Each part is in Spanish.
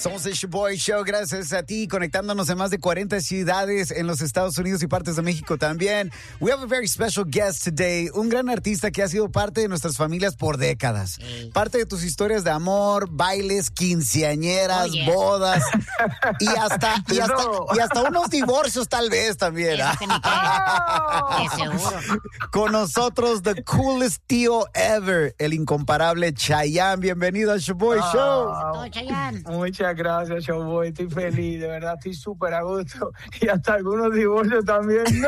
Somos el Shoboy Show, gracias a ti, conectándonos en más de 40 ciudades en los Estados Unidos y partes de México también. We have a very special guest today, un gran artista que ha sido parte de nuestras familias por décadas. Parte de tus historias de amor, bailes, quinceañeras, bodas y hasta unos divorcios tal vez también. Con nosotros, the coolest tío ever, el incomparable Chayanne. Bienvenido al Shoboy Show. Chayanne. Muchas gracias, Showboy. Estoy feliz, de verdad, estoy súper a gusto. Y hasta algunos divorcios también. ¡No!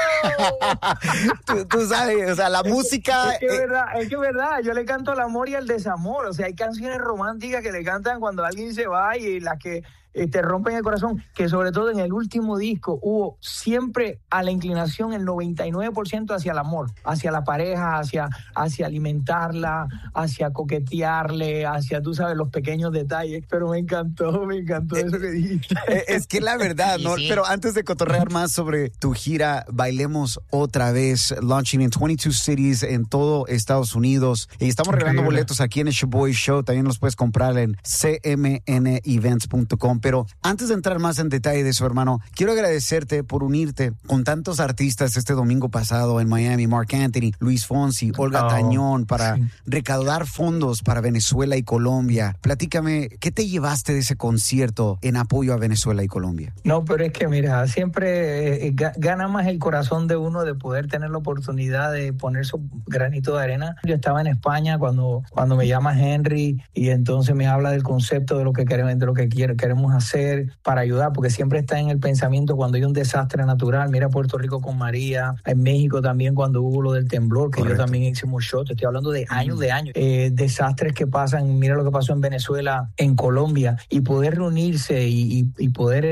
tú sabes, o sea, la música... Es que es verdad, yo le canto el amor y el desamor. O sea, hay canciones románticas que le cantan cuando alguien se va y las que te rompen el corazón, que sobre todo en el último disco hubo siempre a la inclinación el 99% hacia el amor, hacia la pareja, hacia alimentarla, hacia coquetearle, hacia, tú sabes, los pequeños detalles. Pero me encantó eso que dijiste. Es que la verdad, ¿no? Sí. Pero antes de cotorrear más sobre tu gira, Bailemos Otra Vez, launching in 22 cities en todo Estados Unidos. Y estamos regalando boletos aquí en el Shoboy Show. También los puedes comprar en cmnevents.com. Pero antes de entrar más en detalle de eso, hermano, quiero agradecerte por unirte con tantos artistas este domingo pasado en Miami, Marc Anthony, Luis Fonsi, Olga Tañón, para recaudar fondos para Venezuela y Colombia. Platícame, ¿qué te llevaste de ese concierto en apoyo a Venezuela y Colombia? No, pero es que mira, siempre gana más el corazón de uno de poder tener la oportunidad de poner su granito de arena. Yo estaba en España cuando me llama Henry y entonces me habla del concepto de lo que queremos hacer para ayudar, porque siempre está en el pensamiento cuando hay un desastre natural. Mira Puerto Rico con María, en México también cuando hubo lo del temblor, que yo también hice un show, te estoy hablando de años, desastres que pasan, mira lo que pasó en Venezuela, en Colombia, y poder reunirse y poder